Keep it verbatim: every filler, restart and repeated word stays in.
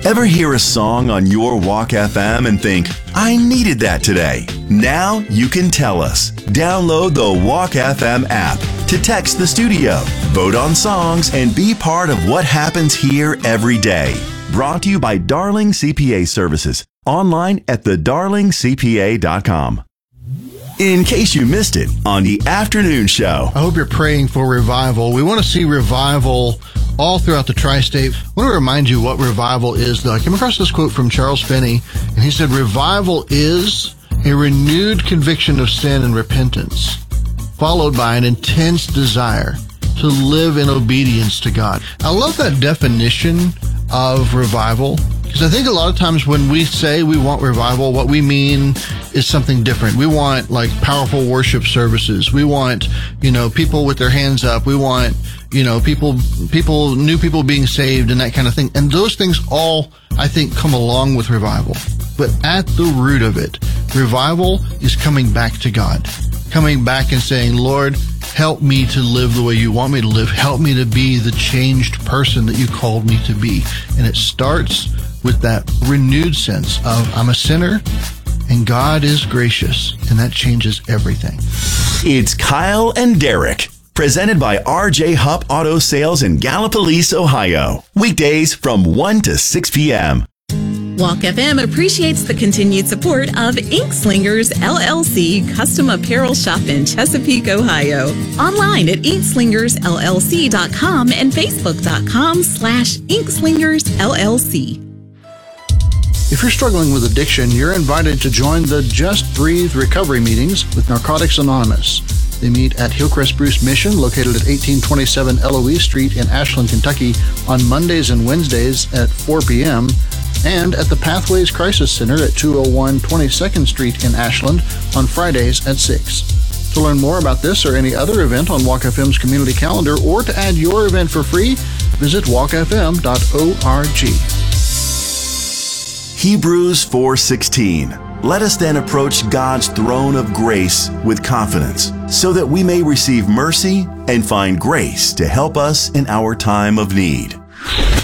Ever hear a song on your Walk F M and think, I needed that today? Now you can tell us. Download the Walk F M app to text the studio, vote on songs, and be part of what happens here every day. Brought to you by Darling C P A Services. Online at the darling c p a dot com. In case you missed it on the afternoon show. I hope you're praying for revival. We want to see revival all throughout the tri-state. I want to remind you what revival is, though. I came across this quote from Charles Finney, and he said, revival is a renewed conviction of sin and repentance, followed by an intense desire to live in obedience to God. I love that definition of revival, because I think a lot of times when we say we want revival, what we mean is something different. We want like powerful worship services. We want, you know, people with their hands up. We want, you know, people, people, new people being saved and that kind of thing. And those things all, I think, come along with revival. But at the root of it, revival is coming back to God, coming back and saying, Lord, help me to live the way you want me to live. Help me to be the changed person that you called me to be. And it starts with that renewed sense of I'm a sinner and God is gracious, and that changes everything. It's Kyle and Derek, presented by R J Hupp Auto Sales in Gallipolis, Ohio. Weekdays from one to six p.m. Walk F M appreciates the continued support of Ink Slingers L L C Custom Apparel Shop in Chesapeake, Ohio. Online at ink slingers l l c dot com and facebook.com slash inkslingersllc. If you're struggling with addiction, you're invited to join the Just Breathe recovery meetings with Narcotics Anonymous. They meet at Hillcrest Bruce Mission, located at eighteen twenty-seven Eloise Street in Ashland, Kentucky, on Mondays and Wednesdays at four p.m., and at the Pathways Crisis Center at two oh one twenty-second Street in Ashland on Fridays at six. To learn more about this or any other event on Walk F M's community calendar, or to add your event for free, visit walk f m dot org. Hebrews four sixteen. Let us then approach God's throne of grace with confidence, so that we may receive mercy and find grace to help us in our time of need.